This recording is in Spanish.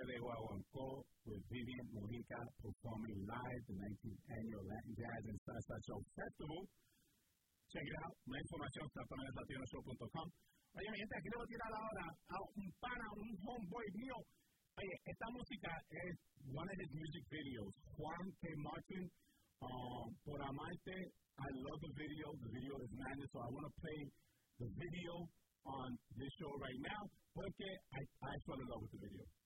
de Guaguancó with Vivian Mojica performing live the 19th Annual Latin Jazz and Salsa Show Festival. Check it out. Más información está también en latinoshow.com. Oye, mi gente, aquí le voy a tirar ahora a un pana, un homeboy mío. Oye, esta música es one of his music videos. Juan K. Martin, Por Amarte. I love the video. The video is madness, so I want to play the video on this show right now porque I fell in love with the video.